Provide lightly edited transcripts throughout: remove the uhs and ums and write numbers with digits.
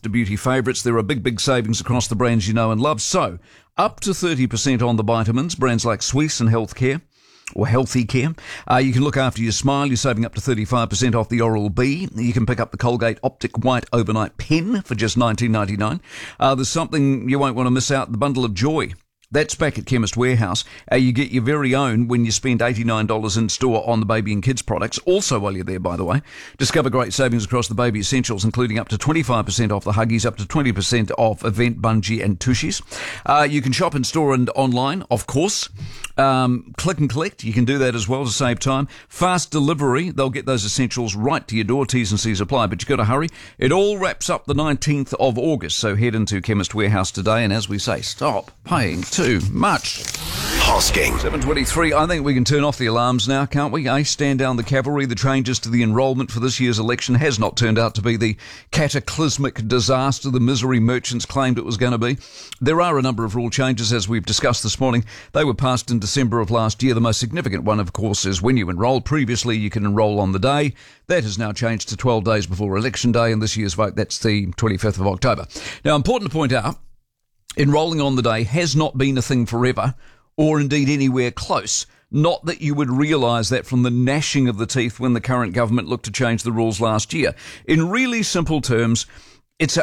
to beauty favourites. There are big savings across the brands you know and love. So, up to 30% on the vitamins, brands like Suisse and Healthcare, or Healthy Care. You can look after your smile. You're saving up to 35% off the Oral-B. You can pick up the Colgate Optic White Overnight Pen for just $19.99. There's something you won't want to miss out, the Bundle of Joy. That's back at Chemist Warehouse. You get your very own when you spend $89 in store on the baby and kids products. Also, while you're there, by the way, discover great savings across the baby essentials, including up to 25% off the Huggies, up to 20% off Event, Bungee and Tushies. You can shop in store and online, of course. Click and collect, you can do that as well to save time. Fast delivery, they'll get those essentials right to your door. T's and C's apply, but you've got to hurry. It all wraps up the 19th of August, so head into Chemist Warehouse today, and as we say, stop paying too much. Hosking. 7:23. I think we can turn off the alarms now, can't we? Stand down the cavalry. The changes to the enrolment for this year's election has not turned out to be the cataclysmic disaster the misery merchants claimed it was going to be. There are a number of rule changes, as we've discussed this morning. They were passed in December of last year. The most significant one, of course, is when you enrol. Previously, you can enrol on the day. That has now changed to 12 days before election day, and this year's vote, that's the 25th of October. Now, important to point out, enrolling on the day has not been a thing forever, or indeed anywhere close. Not that you would realise that from the gnashing of the teeth when the current government looked to change the rules last year. In really simple terms, it's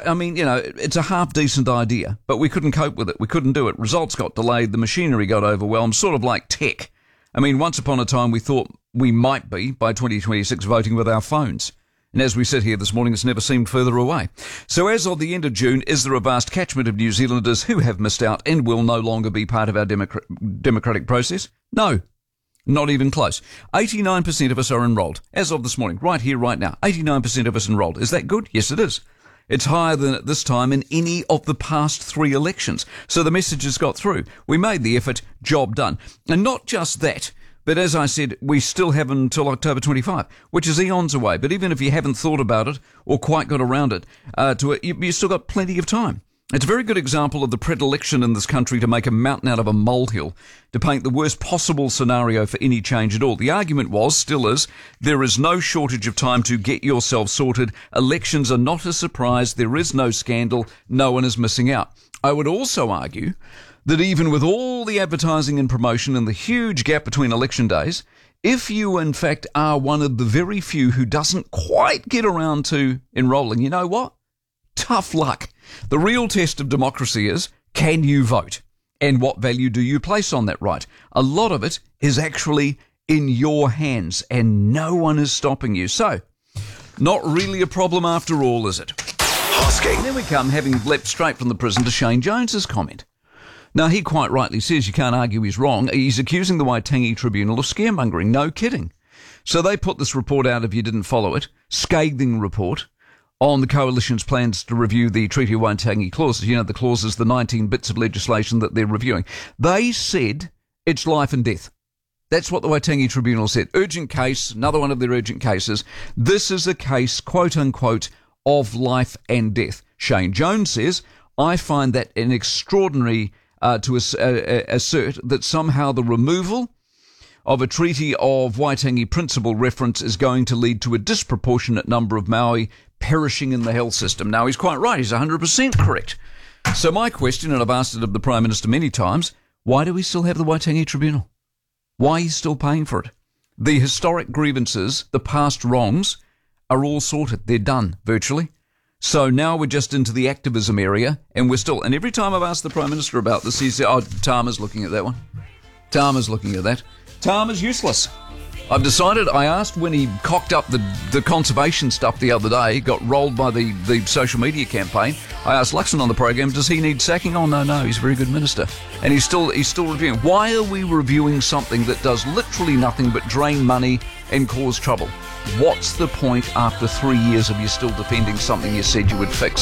a half-decent idea, but we couldn't cope with it. We couldn't do it. Results got delayed. The machinery got overwhelmed, sort of like tech. I mean, once upon a time we thought we might be, by 2026, voting with our phones. And as we sit here this morning, it's never seemed further away. So as of the end of June, is there a vast catchment of New Zealanders who have missed out and will no longer be part of our democratic process? No, not even close. 89% of us are enrolled. As of this morning, right here, right now, 89% of us enrolled. Is that good? Yes, it is. It's higher than at this time in any of the past 3 elections. So the message has got through. We made the effort, job done. And not just that, but as I said, we still have until October 25, which is eons away. But even if you haven't thought about it or quite got around it, you've still got plenty of time. It's a very good example of the predilection in this country to make a mountain out of a molehill, to paint the worst possible scenario for any change at all. The argument was, still is, there is no shortage of time to get yourself sorted. Elections are not a surprise. There is no scandal. No one is missing out. I would also argue that even with all the advertising and promotion and the huge gap between election days, if you in fact are one of the very few who doesn't quite get around to enrolling, you know what? Tough luck. The real test of democracy is, can you vote? And what value do you place on that right? A lot of it is actually in your hands, and no one is stopping you. So, not really a problem after all, is it? Hosking. And then we come, having leapt straight from the prison, to Shane Jones's comment. Now, he quite rightly says, you can't argue he's wrong. He's accusing the Waitangi Tribunal of scaremongering. No kidding. So they put this report out, if you didn't follow it, scathing report on the Coalition's plans to review the Treaty of Waitangi clauses. You know, the clauses, the 19 bits of legislation that they're reviewing. They said it's life and death. That's what the Waitangi Tribunal said. Urgent case, another one of their urgent cases. This is a case, quote unquote, of life and death. Shane Jones says, I find that an extraordinary to assert that somehow the removal of a Treaty of Waitangi Principle reference is going to lead to a disproportionate number of Maori perishing in the health system. Now, he's quite right. He's 100% correct. So my question, and I've asked it of the Prime Minister many times, why do we still have the Waitangi Tribunal? Why are you still paying for it? The historic grievances, the past wrongs, are all sorted. They're done, virtually. So now we're just into the activism area, and we're still... And every time I've asked the Prime Minister about this, he said, Tama's looking at that one. Tama's looking at that. Tama's useless. I've decided, I asked when he cocked up the conservation stuff the other day, got rolled by the social media campaign. I asked Luxon on the program, does he need sacking? Oh, no, he's a very good minister. And he's still reviewing. Why are we reviewing something that does literally nothing but drain money and cause trouble? What's the point after 3 years of you still defending something you said you would fix?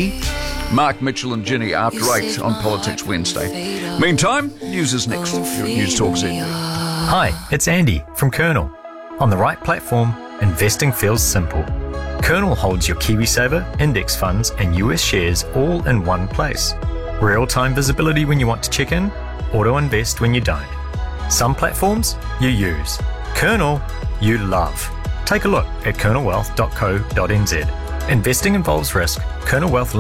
Mark Mitchell and Ginny after 8 on Politics Wednesday. Meantime, news is next. You're at News Talk Z. Hi, it's Andy from Kernel. On the right platform, investing feels simple. Kernel holds your KiwiSaver, index funds and US shares all in one place. Real-time visibility when you want to check in, auto-invest when you don't. Some platforms you use. Kernel you love. Take a look at kernelwealth.co.nz. Investing involves risk. Kernel Wealth